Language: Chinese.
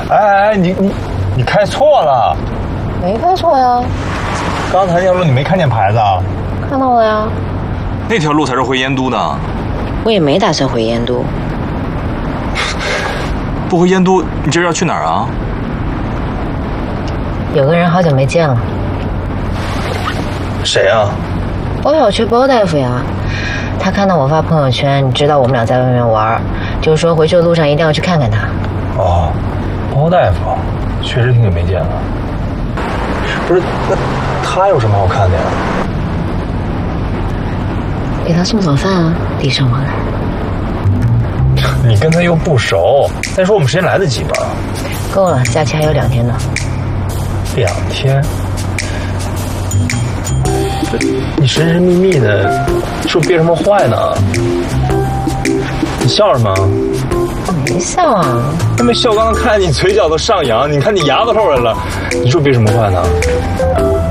哎，你开错了。 没开错呀。 刚才那条路你没看见牌子啊？ 看到了呀。 那条路才是回燕都呢。 我也没打算回燕都。 不回燕都，你这是要去哪儿啊？ 有个人好久没见了。 谁啊？ 我小区包大夫呀。他看到我发朋友圈，知道我们俩在外面玩，就说回去的路上一定要去看看他。 哦，包大夫，确实挺久没见了。不是，那他有什么好看的呀？ 给他送早饭啊，礼尚往来。 你跟他又不熟，再说我们时间来得及吗？ 够了，假期还有2天呢。 2天？你神神秘秘的，是不是憋什么坏呢？你笑什么？ 我没笑啊。 还没笑，刚刚看你嘴角都上扬，你看你牙都露人了，你说憋什么坏呢？